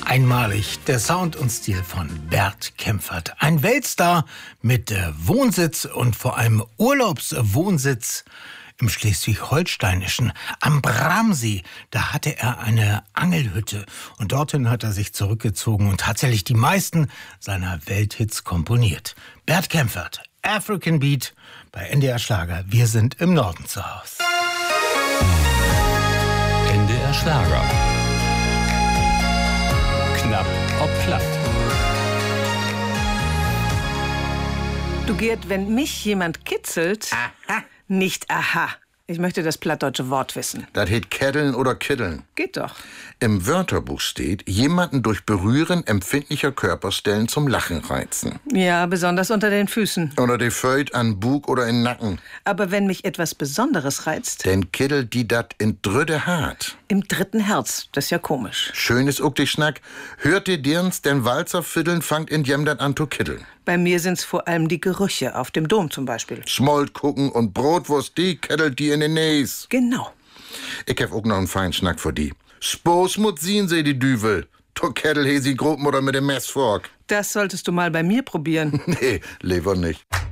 Einmalig der Sound und Stil von Bert Kaempfert. Ein Weltstar mit Wohnsitz und vor allem Urlaubswohnsitz im Schleswig-Holsteinischen. Am Bramsee, da hatte er eine Angelhütte. Und dorthin hat er sich zurückgezogen und tatsächlich die meisten seiner Welthits komponiert. Bert Kaempfert, African Beat bei NDR Schlager. Wir sind im Norden zu Hause. NDR Schlager. Knapp ob platt. Du Gerd, wenn mich jemand kitzelt, Aha. nicht aha. Ich möchte das plattdeutsche Wort wissen. Das heißt ketteln oder kitteln. Geht doch. Im Wörterbuch steht, jemanden durch Berühren empfindlicher Körperstellen zum Lachen reizen. Ja, besonders unter den Füßen. Oder die Föt an Bug oder in Nacken. Aber wenn mich etwas Besonderes reizt, Denn kittelt die dat in drüde Hart. im dritten Herz, das ist ja komisch. Schönes uck dich Schnack. Hört dir dirns den Walzer fiddeln, fangt in jem dat an zu kitteln. Bei mir sind's vor allem die Gerüche, auf dem Dom zum Beispiel. Smolt gucken und Brotwurst, die kettelt die in den Näs. Genau. Ich hab auch noch einen feinen Schnack für die. Spos mut sehen sie die Düvel. To kettel he sie Großmutter mit dem Messfork. Das solltest du mal bei mir probieren. Nee, lieber nicht.